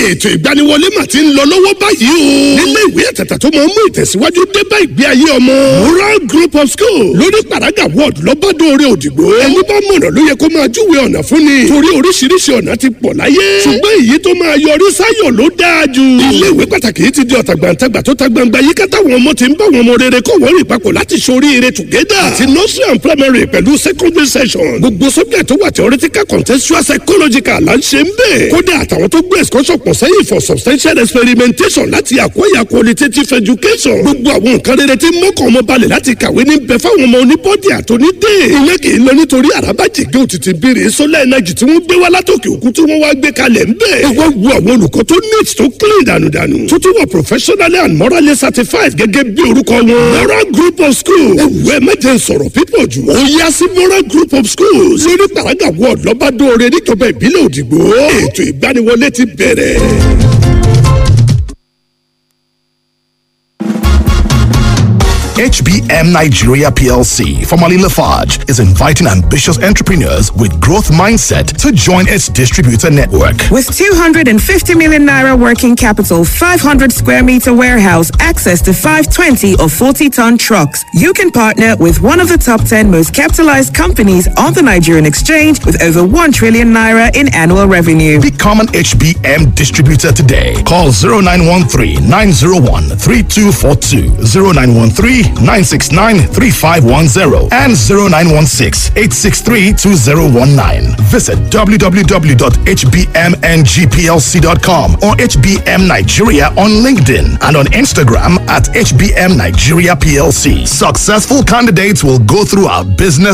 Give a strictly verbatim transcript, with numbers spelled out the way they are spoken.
ètò ìgbaniwọlé mà ti ń lọ lọ́wọ́ báyìí o. nílé ìwé àtàtà tó máa ń mú ìtẹ̀síwájú dé bá ìgbé ayé ọmọ. Moral Group of School lórí Paraga Ward lọ́bàdàn orí òdìgbò. ẹni bá mọ̀nà ló yẹ kó máa júwe ọ̀nà fún ni. torí oríṣiríṣi ọ̀nà ti pọ̀ láyé. ṣùgbọ́n èyí tó máa yọrí sáyọ̀ ló dáa jù. ilé ìwé pàtàkì yìí ti di ọ̀tàgbàǹtagbà tó ta gbangba yìí ká táwọn ọmọ ti ń bá wọn ọmọ rere kọ́ wọ́n rìn papọ̀ láti ṣoríire together. àti nursery and primary pẹ̀lú secondary session. gbogbo subject tó wà theoretical contextual psychological là ń ṣe ń bẹ̀. kódà àtàwọn tó gbé excursion pọ̀ sẹ́yìn for substantial experimentation láti acquire qualitative education. gbogbo àwọn nǹkan rere tí mọ́kàn ọmọ balẹ̀ láti kàwé ní bẹ fáwọn ọmọ oníbọ́dì àtònídé. ìyẹn kì í lọ nítorí àràbàjìgé òtítì bèrè solar energy tí wọ́n gbé wá látòkè òkun tí wọ́n wá gbé kalẹ̀ ń bẹ̀. ẹ wá wo àwọn olùkọ́ tó neat tó clean dànùdànù. tó tún wà professionally and morally certified gẹ́gẹ́ bí orúkọ wọn. Moral Group of Schools. ewu ẹ mẹ́jẹ sọ̀rọ̀ pípọ̀ jù. ó yá sí Moral Group of Schools. lórí Paraga Ward lọ́bàdóore níjọba ìbílẹ̀ òdìgbò. ètò ìgbaniwọlé ti bẹ̀rẹ̀. H B M Nigeria P L C, formerly Lafarge, is inviting ambitious entrepreneurs with growth mindset to join its distributor network. With two hundred fifty million naira working capital, five hundred square meter warehouse, access to five twenty or forty ton trucks, you can partner with one of the top ten most capitalized companies on the Nigerian exchange with over one trillion naira in annual revenue. Become an H B M distributor today. Call zero nine one three, nine zero one, three two four two, zero nine one three, nine six nine, three five one zero and zero nine one six, eight six three, two zero one nine. Visit w w w dot h b m n g p l c dot com or H B M Nigeria on LinkedIn and on Instagram at H B M Nigeria P L C. Successful candidates will go through our business